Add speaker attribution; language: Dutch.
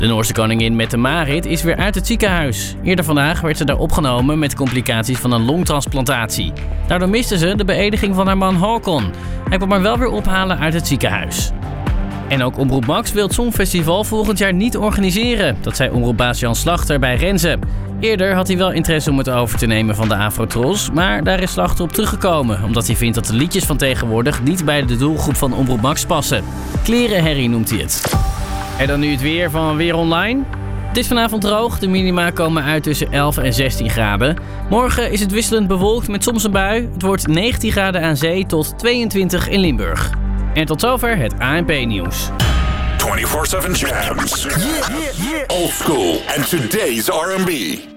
Speaker 1: De Noorse koningin Mette-Marit is weer uit het ziekenhuis. Eerder vandaag werd ze daar opgenomen met complicaties van een longtransplantatie. Daardoor miste ze de beëdiging van haar man Håkon. Hij kwam haar wel weer ophalen uit het ziekenhuis. En ook Omroep Max wil het Songfestival volgend jaar niet organiseren. Dat zei omroepbaas Jan Slachter bij Renze. Eerder had hij wel interesse om het over te nemen van de Afrotros, maar daar is Slachter op teruggekomen, omdat hij vindt dat de liedjes van tegenwoordig niet bij de doelgroep van Omroep Max passen. Klerenherrie noemt hij het. En dan nu het weer van Weer Online. Het is vanavond droog, de minima komen uit tussen 11 en 16 graden. Morgen is het wisselend bewolkt met soms een bui. Het wordt 19 graden aan zee tot 22 in Limburg. En tot zover het ANP-nieuws.
Speaker 2: 24/7 Jams. Old school and today's R&B.